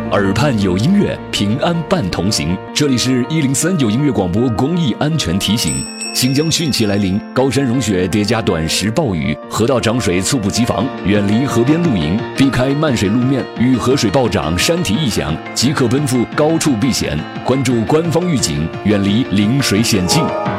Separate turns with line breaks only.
耳畔有音乐，平安伴同行。这里是103有音乐广播公益安全提醒。新疆汛期来临，高山融雪叠加短时暴雨，河道涨水猝不及防，远离河边露营，避开漫水路面与河水暴涨、山体异响，即可奔赴高处避险。关注官方预警，远离临水险境。